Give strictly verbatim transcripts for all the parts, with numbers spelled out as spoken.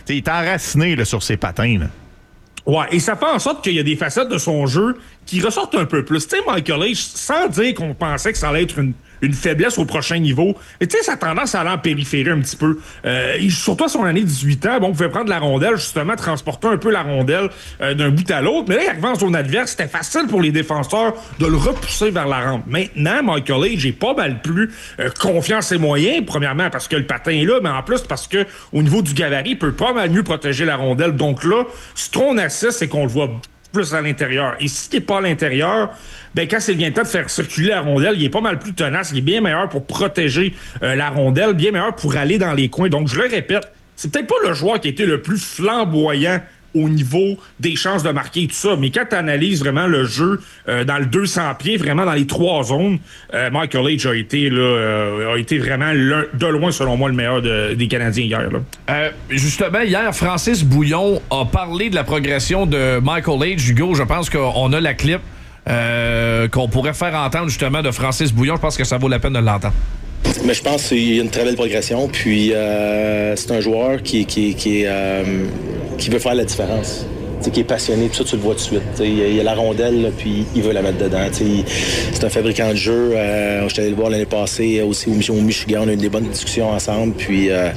il est enraciné là, sur ses patins. Là. Ouais, et ça fait en sorte qu'il y a des facettes de son jeu qui ressortent un peu plus. Tu sais, Michael H, sans dire qu'on pensait que ça allait être une, une faiblesse au prochain niveau, tu sais, ça a tendance à aller en périphérie un petit peu. Euh, il, surtout à son année dix-huit ans, bon, on pouvait prendre la rondelle, justement, transporter un peu la rondelle euh, d'un bout à l'autre. Mais là, il arrivait en zone adverse, c'était facile pour les défenseurs de le repousser vers la rampe. Maintenant, Michael H est pas mal plus euh, confiant en ses moyens, premièrement parce que le patin est là, mais en plus parce que au niveau du gabarit, il peut pas mal mieux protéger la rondelle. Donc là, ce qu'on assiste, c'est qu'on le voit plus à l'intérieur. Et si il n'est pas à l'intérieur, ben quand c'est vient le temps de faire circuler la rondelle, il est pas mal plus tenace, il est bien meilleur pour protéger euh, la rondelle, bien meilleur pour aller dans les coins. Donc, je le répète, c'est peut-être pas le joueur qui a été le plus flamboyant au niveau des chances de marquer et tout ça, mais quand tu analyses vraiment le jeu euh, dans le deux cents pieds, vraiment dans les trois zones, euh, Michael H a été, là, euh, a été vraiment l'un, de loin, selon moi, le meilleur de, des Canadiens hier. Là. Euh, justement, hier, Francis Bouillon a parlé de la progression de Michael H. Hugo, je pense qu'on a la clip euh, qu'on pourrait faire entendre justement de Francis Bouillon. Je pense que ça vaut la peine de l'entendre. Mais je pense qu'il y a une très belle progression. Puis euh, c'est un joueur qui, qui, qui, euh, qui veut faire la différence. T'sais, qui est passionné, puis ça, tu le vois tout de suite. T'sais, il y a la rondelle, là, puis il veut la mettre dedans. T'sais, c'est un fabricant de jeux. Euh, je suis allé le voir l'année passée aussi au, au Michigan. On a eu des bonnes discussions ensemble. Puis euh,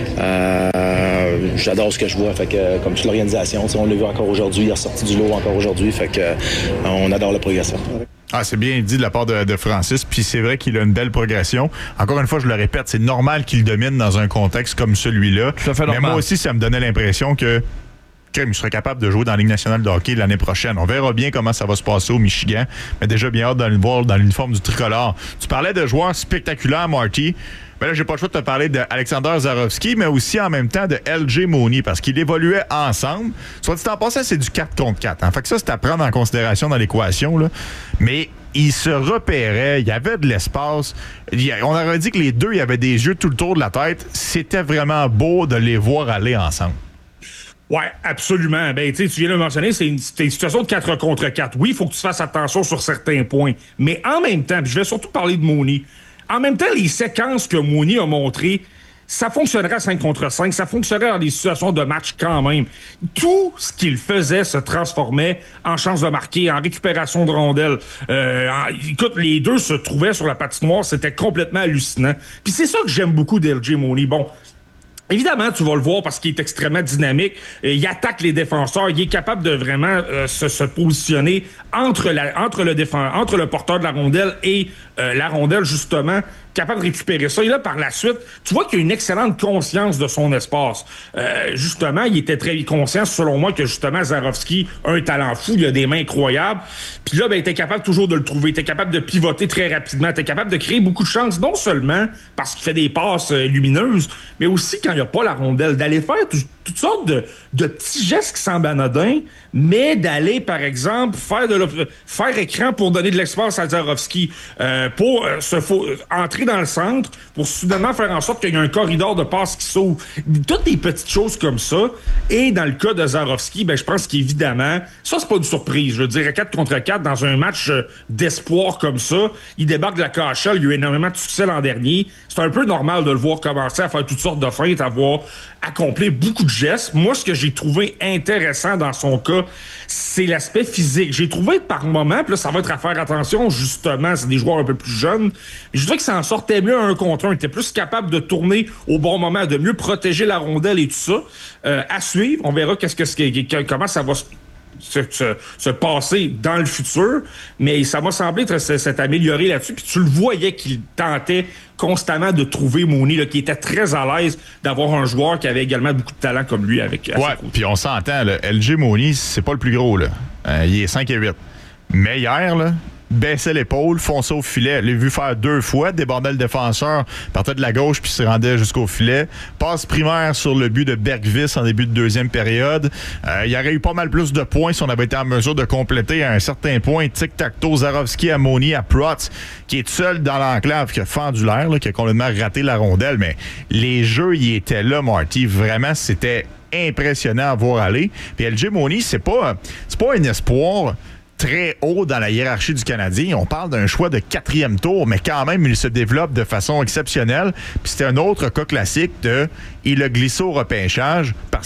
euh, j'adore ce que je vois. Fait que, comme toute l'organisation, on l'a vu encore aujourd'hui. Il est ressorti du lot encore aujourd'hui. Fait que, euh, on adore la progression. Ah, c'est bien dit de la part de, de Francis, puis c'est vrai qu'il a une belle progression. Encore une fois, je le répète, c'est normal qu'il domine dans un contexte comme celui-là. Tout à fait normal. Mais moi aussi, ça me donnait l'impression que je serais capable de jouer dans la Ligue nationale de hockey l'année prochaine. On verra bien comment ça va se passer au Michigan, mais déjà bien hâte de le voir dans l'uniforme du tricolore. Tu parlais de joueurs spectaculaires, Marty. Ben là, j'ai pas le choix de te parler d'Alexander Zarovski, mais aussi en même temps de L J Mooney, parce qu'ils évoluaient ensemble. Soit dit en passant, c'est du quatre contre quatre. Hein. Fait que ça, c'est à prendre en considération dans l'équation, là. Mais ils se repéraient, il y avait de l'espace. On aurait dit que les deux, il y avait des yeux tout le tour de la tête. C'était vraiment beau de les voir aller ensemble. Ouais, absolument. Ben, tu viens de le mentionner, c'est une, c'est une situation de quatre contre quatre. Oui, il faut que tu fasses attention sur certains points. Mais en même temps, puis je vais surtout parler de Mooney. En même temps, les séquences que Mooney a montrées, ça fonctionnerait à cinq contre cinq, ça fonctionnerait dans des situations de match quand même. Tout ce qu'il faisait se transformait en chance de marquer, en récupération de rondelles. Euh, en, écoute, les deux se trouvaient sur la patinoire, c'était complètement hallucinant. Puis c'est ça que j'aime beaucoup d'L J Mooney. Bon, évidemment, tu vas le voir parce qu'il est extrêmement dynamique. Il attaque les défenseurs. Il est capable de vraiment euh, se, se positionner entre, la, entre, le défend, entre le porteur de la rondelle et euh, la rondelle, justement, capable de récupérer ça. Et là, par la suite, tu vois qu'il a une excellente conscience de son espace. Euh, justement, il était très conscient, selon moi, que justement, Zarovski a un talent fou. Il a des mains incroyables. Puis là, ben, il était capable toujours de le trouver. Il était capable de pivoter très rapidement. Il était capable de créer beaucoup de chances, non seulement parce qu'il fait des passes euh, lumineuses, mais aussi quand il n'y a pas la rondelle, d'aller faire tout, toutes sortes de, de petits gestes qui semblent anodins, mais d'aller, par exemple, faire de faire écran pour donner de l'espace à Zarovski, euh, pour euh, se faut, entrer dans le centre, pour soudainement faire en sorte qu'il y a un corridor de passe qui s'ouvre. Toutes des petites choses comme ça. Et dans le cas de Zarovski, ben, je pense qu'évidemment, ça, c'est pas une surprise. Je veux dire, à quatre contre quatre, dans un match d'espoir comme ça, il débarque de la K H L, il y a eu énormément de succès l'an dernier. C'est un peu normal de le voir commencer à faire toutes sortes de feintes, à voir accomplir beaucoup de gestes. Moi, ce que j'ai trouvé intéressant dans son cas, c'est l'aspect physique. J'ai trouvé par moment, puis là, ça va être à faire attention, justement, c'est des joueurs un peu plus jeunes, mais je trouvais que ça en sortait mieux un contre un. Il était plus capable de tourner au bon moment, de mieux protéger la rondelle et tout ça. Euh, à suivre, on verra qu'est-ce que, comment ça va se Se, se, se passer dans le futur, mais ça m'a semblé être s'être amélioré là-dessus, puis tu le voyais qu'il tentait constamment de trouver Mooney, là, qui était très à l'aise d'avoir un joueur qui avait également beaucoup de talent comme lui avec. Ouais, puis on s'entend, là, L J Mooney, c'est pas le plus gros, là. Euh, il est cinq et huit. Mais hier, là, baissait l'épaule, fonçait au filet. L'ai vu faire deux fois, débordait le défenseur, partait de la gauche puis se rendait jusqu'au filet. Passe primaire sur le but de Bergvis en début de deuxième période. Euh, il y aurait eu pas mal plus de points si on avait été en mesure de compléter à un certain point. Tic-tac-toe, Zarovski à Mooney, à Protz, qui est seul dans l'enclave, qui a fendu l'air, là, qui a complètement raté la rondelle. Mais les jeux, ils étaient là, Marty. Vraiment, c'était impressionnant à voir aller. Puis L J Mooney, c'est pas, c'est pas un espoir très haut dans la hiérarchie du Canadien. On parle d'un choix de quatrième tour, mais quand même, il se développe de façon exceptionnelle. Puis c'était un autre cas classique de il a glissé au repêchage parce